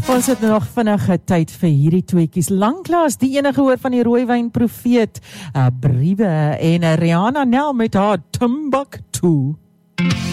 Ons het nog vinnige tyd vir hierdie tweekies. Lanklaas die enige hoor van die rooiwyn profeet, Briewe en Rihanna Nel met haar Timbuktu.